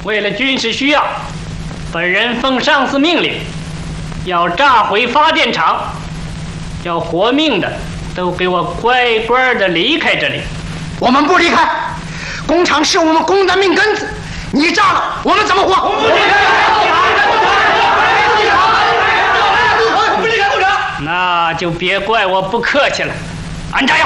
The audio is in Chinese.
为了军事需要，本人奉上司命令，要炸毁发电厂，要活命的都给我乖乖的离开这里。 我们不离开，工厂是我们工的命根子，你炸了，我们怎么活？不离开工厂！ 那就别怪我不客气了，安炸药！